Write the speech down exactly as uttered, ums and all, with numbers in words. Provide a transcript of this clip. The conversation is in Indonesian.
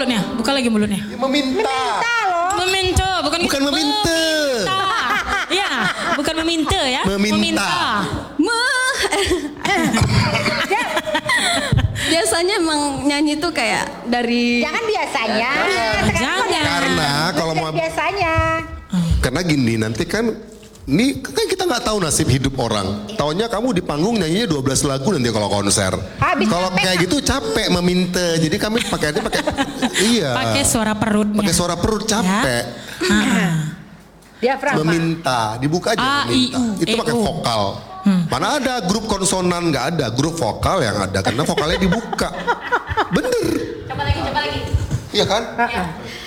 mulutnya, buka lagi mulutnya. Ya, meminta. Minta loh. Meminta, bukan Bukan meminta. Iya, bukan meminta ya. Meminta. Me. Biasanya emang nyanyi tuh kayak dari. Jangan biasanya. Sekarang Jangan. kok Karena kalau Udah mau biasanya. karena gini nanti kan ini kan kita nggak tahu nasib hidup orang. Taunya kamu di panggung nyanyinya dua belas lagu nanti kalau konser. Habis Kalau capek. kayak gitu capek meminta. Jadi kami pakainya pakai iya. Pakai suara perutnya. Pakai suara perut capek. Diafragma. Meminta, dibuka aja A, I, meminta. U, Itu E, pakai U. vokal. Mana ada grup konsonan, nggak ada. Grup vokal yang ada karena vokalnya dibuka. Bener. Coba lagi, coba lagi. Iya kan?